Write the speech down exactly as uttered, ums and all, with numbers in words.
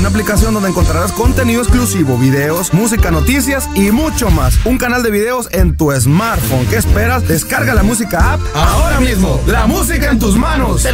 una aplicación donde encontrarás contenido exclusivo, videos, música, noticias y mucho más. Un canal de videos en tu smartphone. ¿Qué esperas? Descarga la Música App ahora mismo. La música en tus manos.